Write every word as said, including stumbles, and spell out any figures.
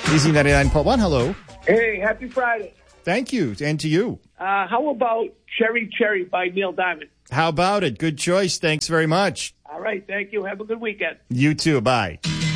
Easy ninety-nine point one, hello. Hey, happy Friday. Thank you, and to you. Uh, how about Cherry Cherry by Neil Diamond? How about it? Good choice. Thanks very much. All right, thank you. Have a good weekend. You too. Bye.